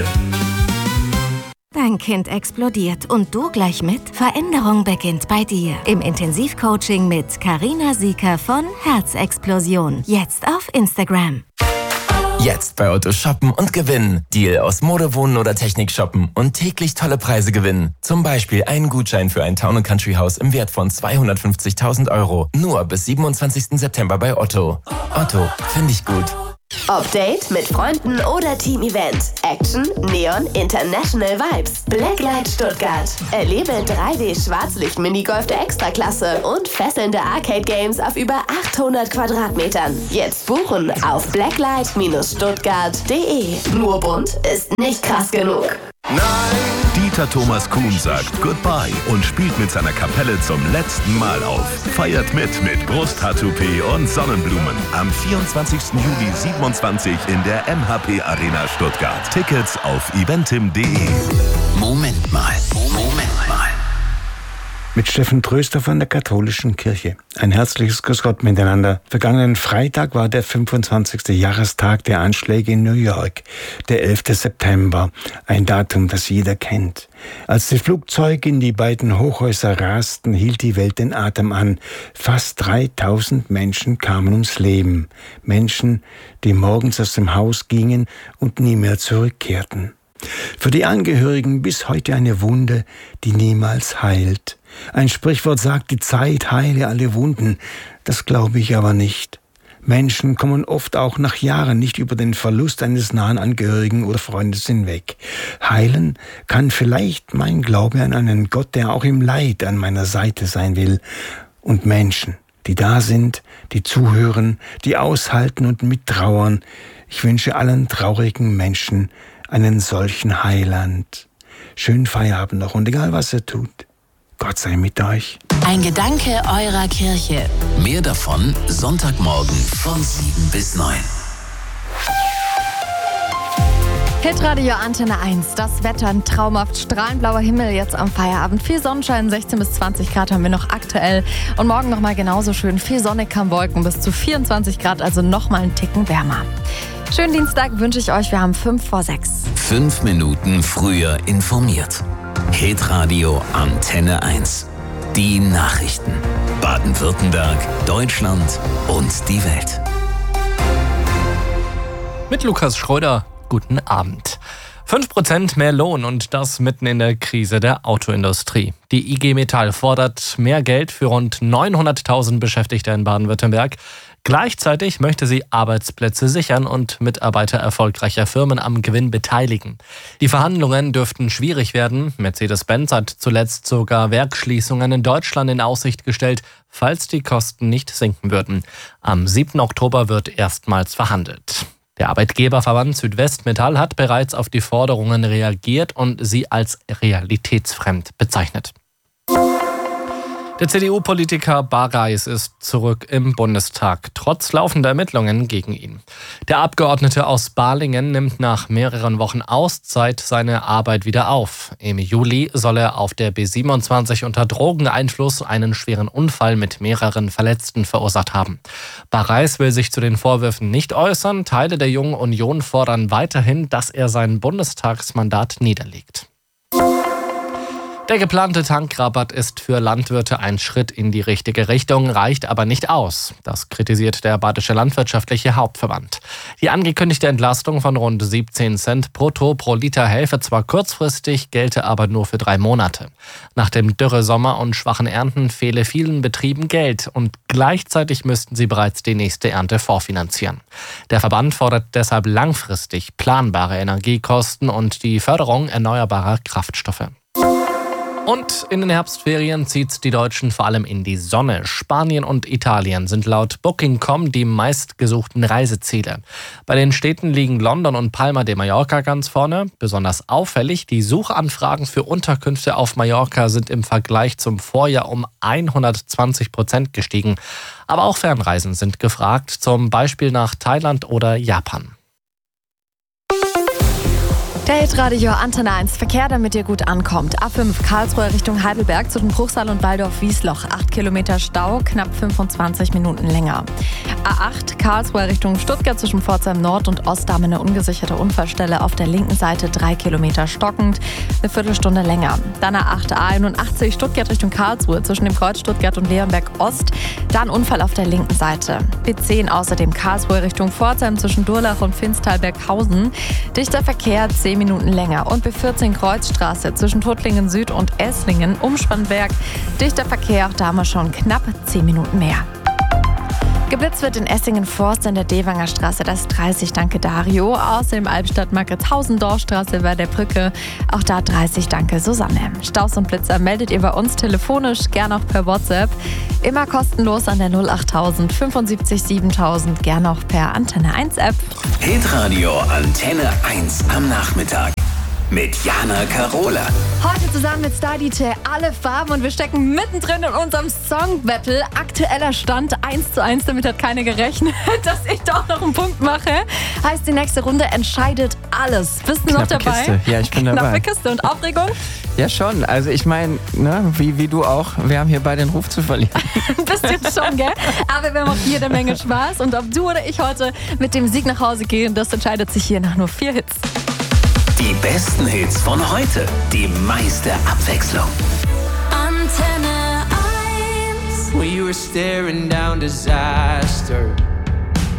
Dein Kind explodiert und du gleich mit? Veränderung beginnt bei dir. Im Intensivcoaching mit Carina Sieker von Herzexplosion. Jetzt auf Instagram. Jetzt bei Otto shoppen und gewinnen. Deal aus Mode, Wohnen oder Technik shoppen und täglich tolle Preise gewinnen. Zum Beispiel einen Gutschein für ein Town & Country Haus im Wert von 250.000 €. Nur bis 27. September bei Otto. Otto, finde ich gut. Update mit Freunden oder Team-Event. Action, Neon, International Vibes. Blacklight Stuttgart. Erlebe 3D-Schwarzlicht-Minigolf der Extraklasse und fesselnde Arcade-Games auf über 800 Quadratmetern. Jetzt buchen auf blacklight-stuttgart.de. Nur bunt ist nicht krass genug. Nein! Dieter Thomas Kuhn sagt Goodbye und spielt mit seiner Kapelle zum letzten Mal auf. Feiert mit Brusthaar-Toupet und Sonnenblumen. Am 24. Juli 27 in der MHP Arena Stuttgart. Tickets auf eventim.de. Moment mal. Mit Steffen Tröster von der Katholischen Kirche. Ein herzliches Grüß Gott miteinander. Vergangenen Freitag war der 25. Jahrestag der Anschläge in New York, der 11. September, ein Datum, das jeder kennt. Als die Flugzeuge in die beiden Hochhäuser rasten, hielt die Welt den Atem an. Fast 3000 Menschen kamen ums Leben. Menschen, die morgens aus dem Haus gingen und nie mehr zurückkehrten. Für die Angehörigen bis heute eine Wunde, die niemals heilt. Ein Sprichwort sagt, die Zeit heile alle Wunden. Das glaube ich aber nicht. Menschen kommen oft auch nach Jahren nicht über den Verlust eines nahen Angehörigen oder Freundes hinweg. Heilen kann vielleicht mein Glaube an einen Gott, der auch im Leid an meiner Seite sein will. Und Menschen, die da sind, die zuhören, die aushalten und mittrauern. Ich wünsche allen traurigen Menschen einen solchen Heiland. Schönen Feierabend noch und egal was ihr tut, Gott sei mit euch. Ein Gedanke eurer Kirche. Mehr davon Sonntagmorgen von 7 bis 9. Hitradio Antenne 1, das Wetter, ein traumhaft strahlenblauer Himmel jetzt am Feierabend. Viel Sonnenschein, 16 bis 20 Grad haben wir noch aktuell. Und morgen nochmal genauso schön, viel Sonne, kaum Wolken, bis zu 24 Grad, also nochmal einen Ticken wärmer. Schönen Dienstag wünsche ich euch, wir haben 5 vor 6. 5 Minuten früher informiert. Hitradio Antenne 1. Die Nachrichten. Baden-Württemberg, Deutschland und die Welt. Mit Lukas Schröder, guten Abend. 5% mehr Lohn und das mitten in der Krise der Autoindustrie. Die IG Metall fordert mehr Geld für rund 900.000 Beschäftigte in Baden-Württemberg. Gleichzeitig möchte sie Arbeitsplätze sichern und Mitarbeiter erfolgreicher Firmen am Gewinn beteiligen. Die Verhandlungen dürften schwierig werden. Mercedes-Benz hat zuletzt sogar Werksschließungen in Deutschland in Aussicht gestellt, falls die Kosten nicht sinken würden. Am 7. Oktober wird erstmals verhandelt. Der Arbeitgeberverband Südwestmetall hat bereits auf die Forderungen reagiert und sie als realitätsfremd bezeichnet. Der CDU-Politiker Bareis ist zurück im Bundestag, trotz laufender Ermittlungen gegen ihn. Der Abgeordnete aus Balingen nimmt nach mehreren Wochen Auszeit seine Arbeit wieder auf. Im Juli soll er auf der B27 unter Drogeneinfluss einen schweren Unfall mit mehreren Verletzten verursacht haben. Bareis will sich zu den Vorwürfen nicht äußern. Teile der Jungen Union fordern weiterhin, dass er sein Bundestagsmandat niederlegt. Der geplante Tankrabatt ist für Landwirte ein Schritt in die richtige Richtung, reicht aber nicht aus. Das kritisiert der Badische Landwirtschaftliche Hauptverband. Die angekündigte Entlastung von rund 17 Cent brutto pro Liter helfe zwar kurzfristig, gelte aber nur für 3 Monate. Nach dem Dürresommer und schwachen Ernten fehle vielen Betrieben Geld und gleichzeitig müssten sie bereits die nächste Ernte vorfinanzieren. Der Verband fordert deshalb langfristig planbare Energiekosten und die Förderung erneuerbarer Kraftstoffe. Und in den Herbstferien zieht's die Deutschen vor allem in die Sonne. Spanien und Italien sind laut Booking.com die meistgesuchten Reiseziele. Bei den Städten liegen London und Palma de Mallorca ganz vorne. Besonders auffällig, die Suchanfragen für Unterkünfte auf Mallorca sind im Vergleich zum Vorjahr um 120% gestiegen. Aber auch Fernreisen sind gefragt, zum Beispiel nach Thailand oder Japan. Der Hitradio Antenne 1. Verkehr, damit ihr gut ankommt. A5 Karlsruhe Richtung Heidelberg zwischen Bruchsal und Waldorf-Wiesloch. 8 Kilometer Stau, knapp 25 Minuten länger. A8 Karlsruhe Richtung Stuttgart zwischen Pforzheim Nord und Ostdamm eine ungesicherte Unfallstelle. Auf der linken Seite 3 Kilometer stockend, eine Viertelstunde länger. Dann A8 A81 Stuttgart Richtung Karlsruhe zwischen dem Kreuz Stuttgart und Leonberg Ost. Da ein Unfall auf der linken Seite. B10 außerdem Karlsruhe Richtung Pforzheim zwischen Durlach und Finstal-Berghausen. Dichter Verkehr 10 Minuten länger. Und B14 Kreuzstraße zwischen Tuttlingen Süd und Esslingen, Umspannwerk. Dichter Verkehr, auch da haben wir schon knapp 10 Minuten mehr. Geblitzt wird in Essingen-Forst in der Dewanger Straße, das 30, danke Dario. Außerdem Albstadt-Marke-Tausendorfstraße bei der Brücke, auch da 30, danke Susanne. Staus und Blitzer meldet ihr bei uns telefonisch, gern auch per WhatsApp. Immer kostenlos an der 08000 75 7000, gern auch per Antenne 1 App. Hitradio Antenne 1 am Nachmittag mit Jana Karola. Heute zusammen mit Star-DJ Alle Farben und wir stecken mittendrin in unserem Song-Battle. Aktueller Stand 1:1, damit hat keiner gerechnet, dass ich doch noch einen Punkt mache. Heißt, die nächste Runde entscheidet alles. Bist du noch dabei? Kiste. Ja, ich bin dabei. Knappe Kiste und Aufregung? Ja, schon. Also ich meine, ne, wie du auch, wir haben hier beide den Ruf zu verlieren. Ein bisschen schon, gell? Aber wir haben auch jede Menge Spaß. Und ob du oder ich heute mit dem Sieg nach Hause gehen, das entscheidet sich hier nach nur 4 Hits. Die besten Hits von heute, die meiste Abwechslung. Antenne 1. We were staring down disaster.